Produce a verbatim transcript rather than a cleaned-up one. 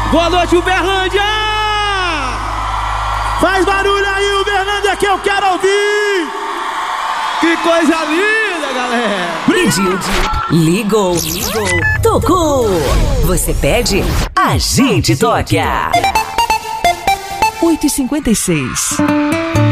Boa noite, Uberlândia! Faz barulho aí, Uberlândia, que eu quero ouvir! Que coisa linda, galera! Pediu, ligou, ligou, tocou. Você pede, a gente toca. oito e cinquenta e seis.